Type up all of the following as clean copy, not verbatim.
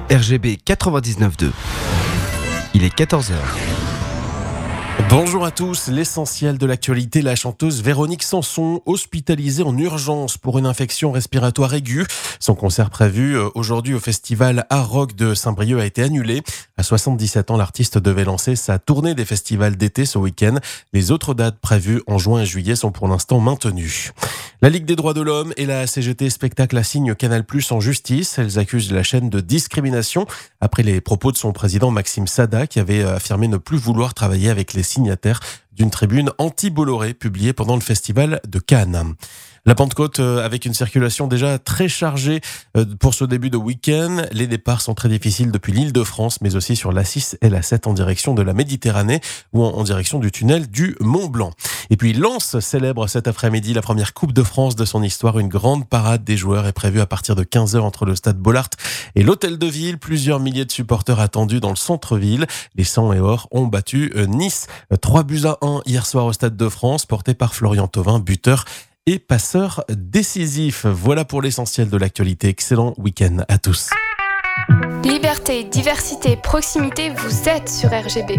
RGB 99.2. Il est 14h. Bonjour à tous, l'essentiel de l'actualité, la chanteuse Véronique Sanson, hospitalisée en urgence pour une infection respiratoire aiguë. Son concert prévu aujourd'hui au festival Art Rock de Saint-Brieuc a été annulé. À 77 ans, l'artiste devait lancer sa tournée des festivals d'été ce week-end. Les autres dates prévues en juin et juillet sont pour l'instant maintenues. La Ligue des droits de l'homme et la CGT Spectacle assignent Canal+ en justice. Elles accusent la chaîne de discrimination après les propos de son président Maxime Sada qui avait affirmé ne plus vouloir travailler avec les signataires d'une tribune anti-Bolloré publiée pendant le festival de Cannes. La Pentecôte avec une circulation déjà très chargée pour ce début de week-end. Les départs sont très difficiles depuis l'Île-de-France, mais aussi sur l'A6 et l'A7 en direction de la Méditerranée ou en direction du tunnel du Mont-Blanc. Et puis Lens célèbre cet après-midi la première Coupe de France de son histoire. Une grande parade des joueurs est prévue à partir de 15h entre le stade Bollaert et l'hôtel de ville. Plusieurs milliers de supporters attendus dans le centre-ville. Les 100 et or ont battu Nice 3-1 hier soir au Stade de France, porté par Florian Thauvin, buteur et passeur décisif. Voilà pour l'essentiel de l'actualité. Excellent week-end à tous. Liberté, diversité, proximité, vous êtes sur RGB.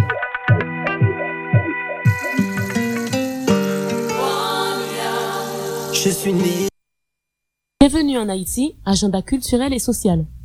Je suis né. Bienvenue en Haïti, agenda culturel et social.